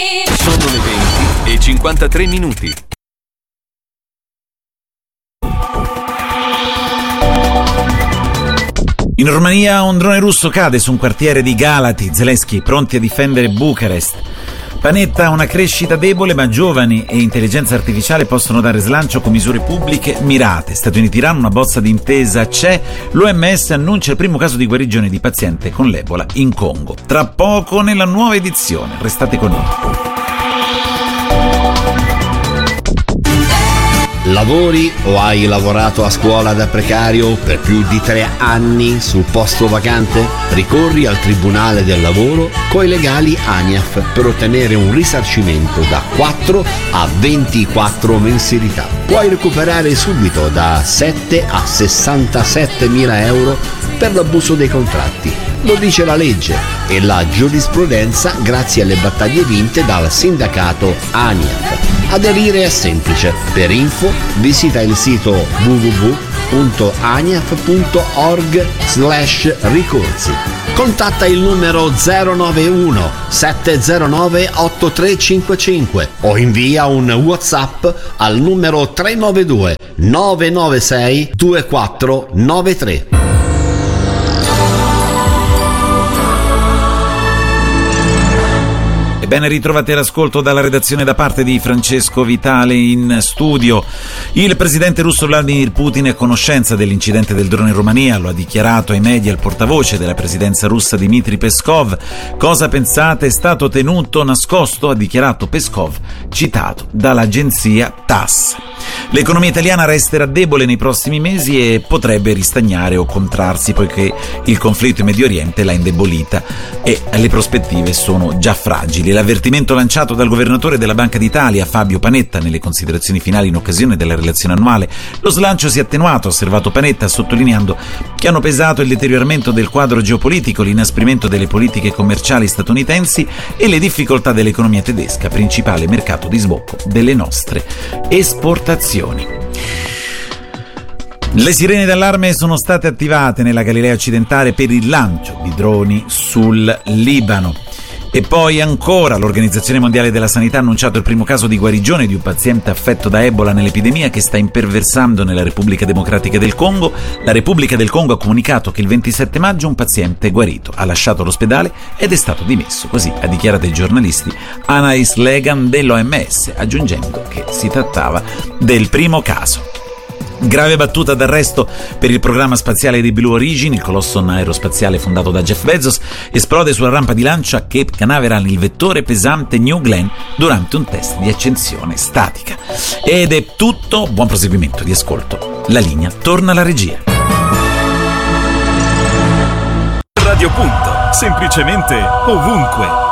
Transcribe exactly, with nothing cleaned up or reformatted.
Sono le venti e cinquantatré minuti. In Romania un drone russo cade su un quartiere di Galati, Zelensky pronti a difendere Bucarest. Panetta, una crescita debole, ma giovani e intelligenza artificiale possono dare slancio con misure pubbliche mirate. Stati Uniti Iran, una bozza di intesa c'è. L'O M S annuncia il primo caso di guarigione di paziente con l'Ebola in Congo. Tra poco nella nuova edizione. Restate con noi. Lavori o hai lavorato a scuola da precario per più di tre anni sul posto vacante? Ricorri al Tribunale del Lavoro coi legali ANIAF per ottenere un risarcimento da quattro a ventiquattro mensilità. Puoi recuperare subito da sette a sessantasette mila euro per l'abuso dei contratti. Lo dice la legge e la giurisprudenza grazie alle battaglie vinte dal sindacato ANIAF. Aderire è semplice. Per info visita il sito w w w punto aniaf punto org slash ricorsi. Contatta il numero zero nove uno sette zero nove otto tre cinque cinque o invia un WhatsApp al numero tre nove due nove nove sei due quattro nove tre. Ben ritrovati all'ascolto dalla redazione da parte di Francesco Vitale in studio. Il presidente russo Vladimir Putin è a conoscenza dell'incidente del drone in Romania, lo ha dichiarato ai media il portavoce della presidenza russa Dmitry Peskov. Cosa pensate? È stato tenuto nascosto, ha dichiarato Peskov, citato dall'agenzia TASS. L'economia italiana resterà debole nei prossimi mesi e potrebbe ristagnare o contrarsi poiché il conflitto in Medio Oriente l'ha indebolita e le prospettive sono già fragili. L'avvertimento lanciato dal governatore della Banca d'Italia Fabio Panetta nelle considerazioni finali in occasione della relazione annuale. Lo slancio si è attenuato, ha osservato Panetta, sottolineando che hanno pesato il deterioramento del quadro geopolitico, l'inasprimento delle politiche commerciali statunitensi e le difficoltà dell'economia tedesca, principale mercato di sbocco delle nostre esportazioni. Le sirene d'allarme sono state attivate nella Galilea occidentale per il lancio di droni sul Libano. E poi ancora l'Organizzazione Mondiale della Sanità ha annunciato il primo caso di guarigione di un paziente affetto da Ebola nell'epidemia che sta imperversando nella Repubblica Democratica del Congo. La Repubblica del Congo ha comunicato che il ventisette maggio un paziente guarito ha lasciato l'ospedale ed è stato dimesso. Così ha dichiarato ai giornalisti Anais Legan dell'O M S, aggiungendo che si trattava del primo caso. Grave battuta d'arresto per il programma spaziale di Blue Origin, il colosso aerospaziale fondato da Jeff Bezos, esplode sulla rampa di lancio a Cape Canaveral il vettore pesante New Glenn durante un test di accensione statica. Ed è tutto, buon proseguimento di ascolto. La linea torna alla regia. Radio Punto, semplicemente ovunque.